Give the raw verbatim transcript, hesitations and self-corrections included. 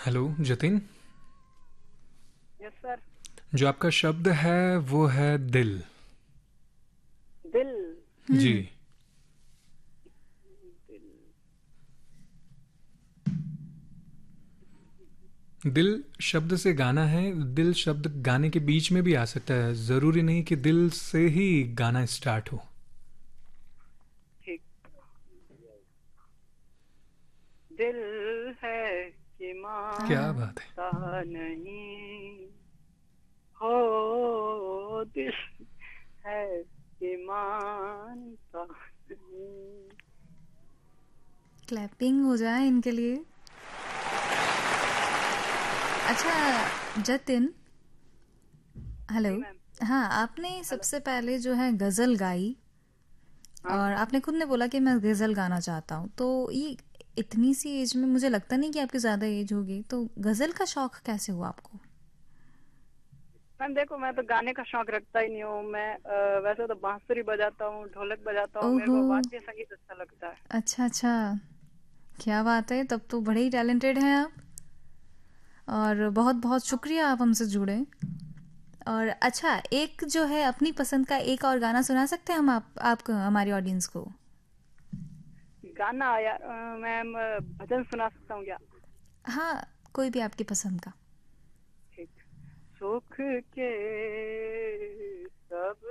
Hello Jatin. Yes sir. जो आपका शब्द है वो है दिल। दिल। जी। हम्म। दिल। दिल शब्द से गाना है। दिल शब्द गाने के बीच में भी आ सकता है, ज़रूरी नहीं कि दिल से ही गाना स्टार्ट हो। ठीक। दिल है कि क्या बात है। मानता नहीं हो, दिल है कि मानता नहीं। क्लैपिंग हो जाए इनके लिए। अच्छा जतिन, हेलो। जी मैम। हाँ, आपने हेलो। सबसे पहले जो है गज़ल गाई हाँ। और आपने खुद ने बोला कि मैं गज़ल गाना चाहता हूँ, तो ये इतनी सी एज में मुझे लगता नहीं कि आपकी ज़्यादा एज होगी, तो गज़ल का शौक कैसे हुआ आपको? मैम देखो, मैं तो गाने का शौक रखता ही नहीं हूँ। मैं अ, वैसे तो बांसुरी बजाता हूँ, ढोलक बजाता हूँ। मेरे ओहो। को वाद्य संगीत अच्छा लगता है। अच्छा अच्छा, क्या बात है, तब तो बड़े ही टैलेंटेड हैं आप। और बहुत बहुत शुक्रिया आप हमसे जुड़े। और अच्छा, एक जो है अपनी पसंद का एक और गाना सुना सकते हैं हम आप आपको, हमारी ऑडियंस को? गाना यार, अ, मैम अ, भजन सुना सकता हूँ क्या? हाँ, कोई भी आपकी पसंद का। ठीक। सुख के सब